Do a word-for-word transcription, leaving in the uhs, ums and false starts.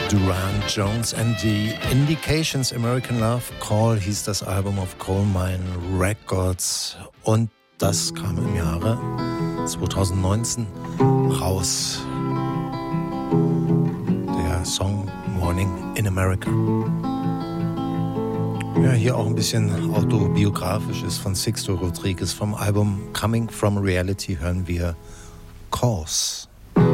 Duran Jones and the Indications, American Love Call hieß das Album auf Coal Mine Records und das kam im Jahre zwanzig neunzehn raus. Der Song Morning in America. Ja, hier auch ein bisschen autobiografisches von Sixto Rodriguez vom Album Coming from Reality hören wir Cause.